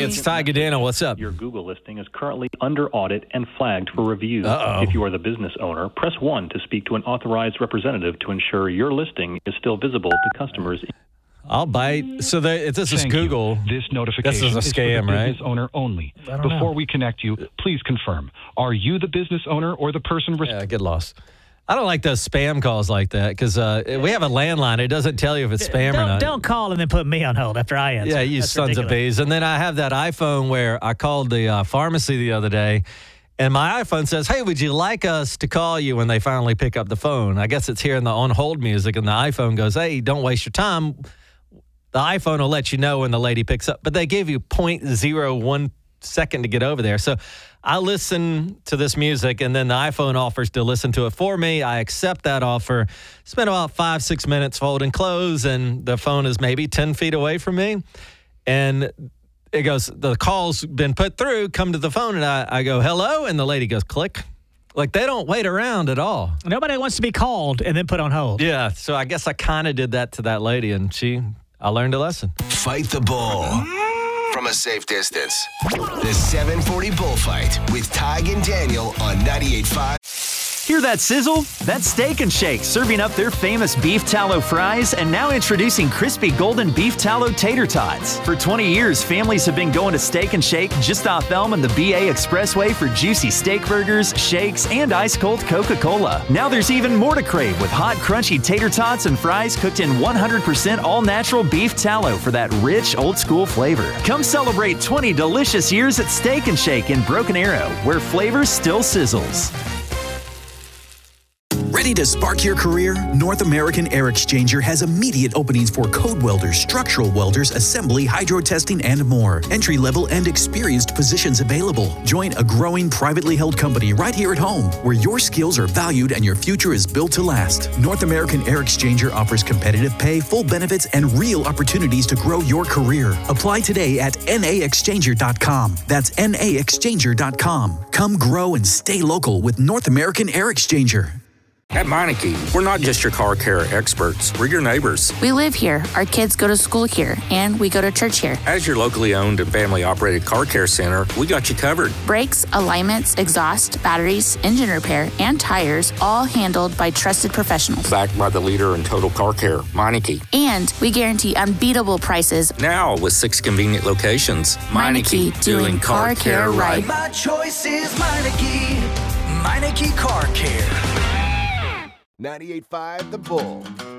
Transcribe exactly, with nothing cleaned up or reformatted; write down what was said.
it's Ty Gadano. What's up? Your Google listing is currently under audit and flagged for review. Uh-oh. If you are the business owner, press one to speak to an authorized representative to ensure your listing is still visible to customers. I'll bite. So they, this is Thank Google. you. This notification This is a scam, is for the right? business owner only. I don't Before know. we connect you, please confirm. Are you the business owner or the person responsible? Yeah, get lost. I don't like those spam calls like that because uh, we have a landline. It doesn't tell you if it's spam don't, or not. Don't call and then put me on hold after I answer. Yeah, you That's sons ridiculous. of bees. And then I have that iPhone where I called the uh, pharmacy the other day, and my iPhone says, hey, would you like us to call you when they finally pick up the phone? I guess it's hearing the on-hold music, and the iPhone goes, hey, don't waste your time. The iPhone will let you know when the lady picks up, but they give you zero point zero one second to get over there. So I listen to this music, and then the iPhone offers to listen to it for me. I accept that offer, spend about five, six minutes folding clothes, and the phone is maybe ten feet away from me. And it goes, the call's been put through, come to the phone, and I, I go, hello, and the lady goes, click. Like, they don't wait around at all. Nobody wants to be called and then put on hold. Yeah, so I guess I kind of did that to that lady, and she, I learned a lesson. Fight the bull from a safe distance. The seven forty Bullfight with Tig and Daniel on ninety-eight point five. Hear that sizzle? That's Steak and Shake serving up their famous beef tallow fries and now introducing crispy golden beef tallow tater tots. For twenty years, families have been going to Steak and Shake just off Elm and the B A Expressway for juicy steak burgers, shakes, and ice-cold Coca-Cola. Now there's even more to crave with hot, crunchy tater tots and fries cooked in one hundred percent all-natural beef tallow for that rich, old-school flavor. Come celebrate twenty delicious years at Steak and Shake in Broken Arrow, where flavor still sizzles. Ready to spark your career? North American Air Exchanger has immediate openings for code welders, structural welders, assembly, hydro testing, and more. Entry-level and experienced positions available. Join a growing privately held company right here at home, where your skills are valued and your future is built to last. North American Air Exchanger offers competitive pay, full benefits, and real opportunities to grow your career. Apply today at N A exchanger dot com. That's N A exchanger dot com. Come grow and stay local with North American Air Exchanger. At Meineke, we're not just your car care experts, we're your neighbors. We live here, our kids go to school here, and we go to church here. As your locally owned and family-operated car care center, we got you covered. Brakes, alignments, exhaust, batteries, engine repair, and tires, all handled by trusted professionals. Backed by the leader in total car care, Meineke. And we guarantee unbeatable prices. Now with six convenient locations. Meineke, doing car care right. My choice is Meineke. Meineke Car Care. ninety-eight point five The Bull.